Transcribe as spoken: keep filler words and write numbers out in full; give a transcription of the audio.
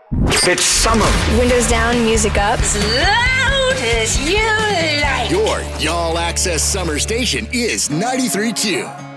It's summer. Windows down, music up. As loud as you like. Your Y'all Access Summer Station is ninety-three point two.